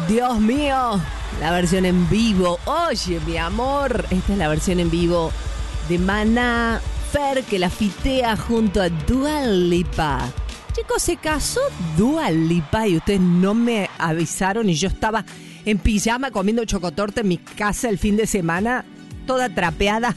Dios mío, la versión en vivo. Oye, mi amor, esta es la versión en vivo de Maná Fer, que la fitea junto a Dua Lipa. Chicos, se casó Dua Lipa y ustedes no me avisaron y yo estaba en pijama comiendo chocotorte en mi casa el fin de semana, toda trapeada.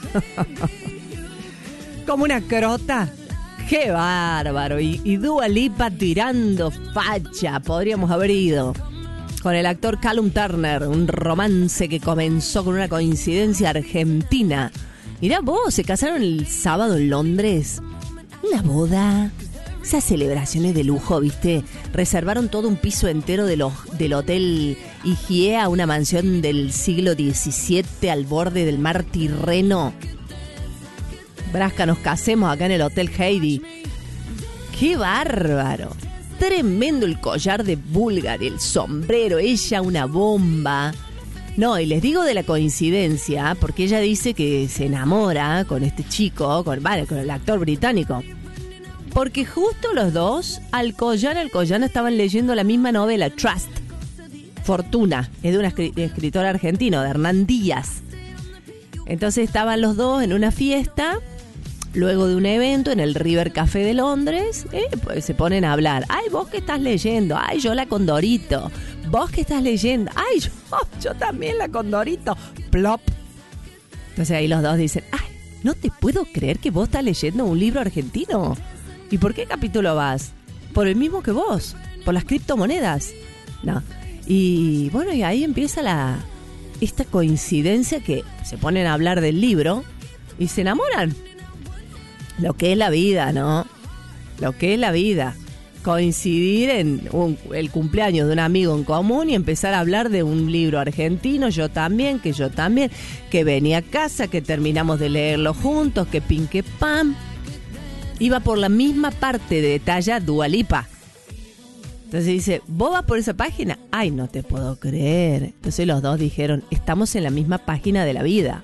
Como una crota. ¡Qué bárbaro! Y Dua Lipa tirando facha. Podríamos haber ido con el actor Callum Turner, un romance que comenzó con una coincidencia argentina. Mirá vos, se casaron el sábado en Londres. Una boda. Esas celebraciones de lujo, ¿viste? Reservaron todo un piso entero del Hotel Igiea, una mansión del siglo XVII al borde del mar Tirreno. Brasca, nos casemos acá en el Hotel Heidi. ¡Qué bárbaro! Tremendo el collar de Bulgari, el sombrero, ella una bomba. No, y les digo de la coincidencia, porque ella dice que se enamora con este chico, con el actor británico. Porque justo los dos, Alcoyana estaban leyendo la misma novela, Trust. Fortuna, es de un escritor argentino, de Hernán Díaz. Entonces estaban los dos en una fiesta, luego de un evento en el River Café de Londres, pues se ponen a hablar. Ay, vos que estás leyendo, ay, yo la Condorito. Vos que estás leyendo, ay, yo también la Condorito. Plop. Entonces ahí los dos dicen, ay, no te puedo creer que vos estás leyendo un libro argentino. ¿Y por qué capítulo vas? Por el mismo que vos, por las criptomonedas. No. Y bueno, y ahí empieza esta coincidencia que se ponen a hablar del libro y se enamoran. Lo que es la vida, ¿no? Lo que es la vida. Coincidir en el cumpleaños de un amigo en común y empezar a hablar de un libro argentino, yo también, que venía a casa, que terminamos de leerlo juntos, que pin, que pam. Iba por la misma parte de talla Dua Lipa. Entonces dice, ¿vos vas por esa página? Ay, no te puedo creer. Entonces los dos dijeron, estamos en la misma página de la vida.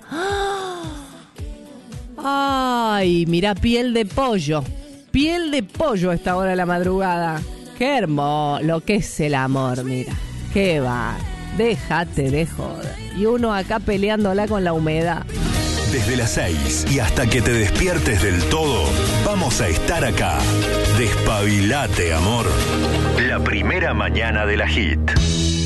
Ay, mira, piel de pollo a esta hora de la madrugada. Qué hermoso, lo que es el amor, mira. Qué va, déjate de joder. Y uno acá peleándola con la humedad. Desde las 6 y hasta que te despiertes del todo, vamos a estar acá. Despabilate, amor. La primera mañana de la Hit.